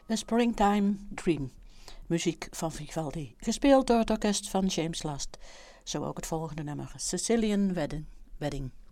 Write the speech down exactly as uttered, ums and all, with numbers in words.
A Springtime Dream. Muziek van Vivaldi, gespeeld door het orkest van James Last. Zo ook het volgende nummer, Sicilian Wedding. Wedding.